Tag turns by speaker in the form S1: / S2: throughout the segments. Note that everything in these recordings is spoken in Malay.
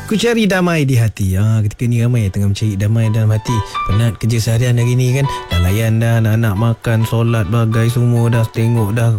S1: Ku cari damai di hati. Ketika ni ramai tengah mencari damai dalam hati. Penat kerja seharian hari ni kan. Dah layan dah, anak-anak makan, solat, bagai semua dah. Tengok dah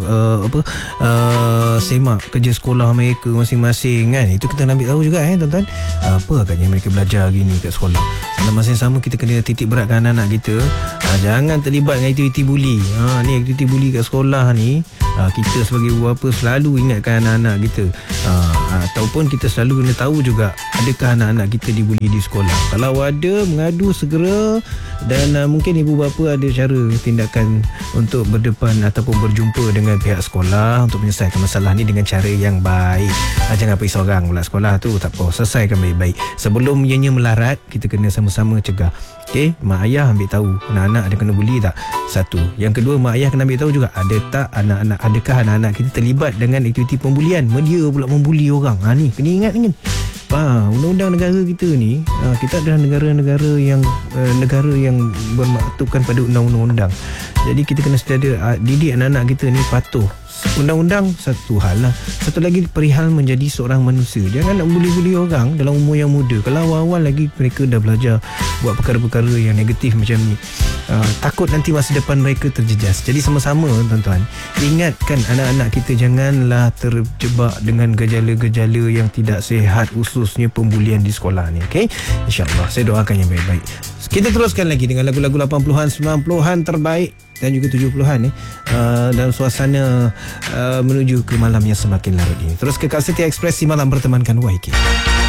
S1: semak kerja sekolah mereka masing-masing kan. Itu kita nak ambil tahu juga tuan-tuan. Apa agaknya mereka belajar hari ni kat sekolah. Dalam masa yang sama kita kena titik beratkan anak-anak kita. Jangan terlibat dengan aktiviti buli. Ni aktiviti buli kat sekolah ni. Kita sebagai ibu bapa selalu ingatkan anak-anak kita. Ataupun kita selalu kena tahu juga, adakah anak-anak kita dibuli di sekolah. Kalau ada, mengadu segera. Dan mungkin ibu bapa ada cara tindakan untuk berdepan ataupun berjumpa dengan pihak sekolah untuk menyelesaikan masalah ni dengan cara yang baik. Jangan pergi seorang pula sekolah tu. Tak apa, selesaikan baik-baik. Sebelum ianya melarat, kita kena sama-sama cegah. Okey, mak ayah ambil tahu anak-anak ada kena buli tak? Satu. Yang kedua, mak ayah kena ambil tahu juga, adakah anak-anak kita terlibat dengan aktiviti pembulian. Dia pula membuli orang. Ni kena ingat kan. Undang-undang negara kita ni, kita adalah negara yang bermaktubkan pada undang-undang. Jadi kita kena sedia didik anak-anak kita ni patuh. Undang-undang satu hal lah. Satu lagi perihal menjadi seorang manusia. Jangan nak buli-buli orang dalam umur yang muda. Kalau awal-awal lagi mereka dah belajar buat perkara-perkara yang negatif macam ni, takut nanti masa depan mereka terjejas. Jadi sama-sama tuan-tuan, ingatkan anak-anak kita janganlah terjebak dengan gejala-gejala yang tidak sihat, khususnya pembulian di sekolah ni. Okay? InsyaAllah saya doakan yang baik-baik. Kita teruskan lagi dengan lagu-lagu 80-an, 90-an terbaik dan juga 70-an dalam suasana menuju ke malam yang semakin larut ini. Terus ke Setia Express, si malam bertemankan YK.